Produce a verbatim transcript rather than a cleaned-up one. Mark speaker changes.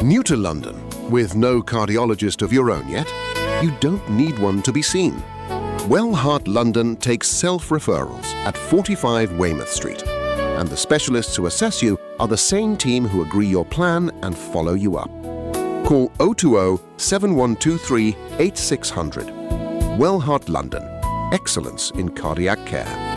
Speaker 1: New to London, with no cardiologist of your own yet? You don't need one to be seen. Well Heart London takes self-referrals at forty-five Weymouth Street, and the specialists who assess you are the same team who agree your plan and follow you up. Call oh two oh, seven one two three, eight six zero zero. Well Heart London. Excellence in cardiac care.